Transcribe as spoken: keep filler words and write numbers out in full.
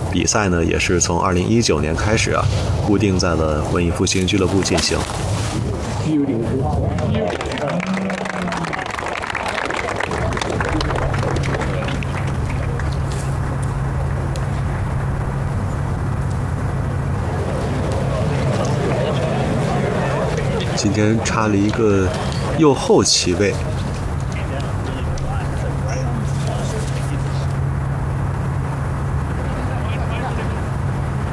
比赛呢，也是从二零一九年开始啊，固定在了文艺复兴俱乐部进行。今天插了一个右后旗位，